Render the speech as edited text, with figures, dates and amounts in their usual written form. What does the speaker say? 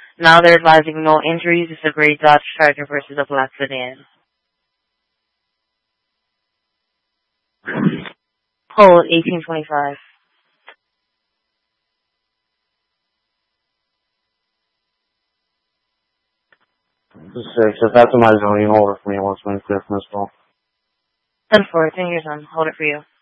Now they're advising no injuries. It's a gray Dodge Charger versus a black sedan. Hold 1825. Six. If that's in my zone, you can hold it for me once I'm clear from this call. 10-4, it's in your zone. Hold it for you.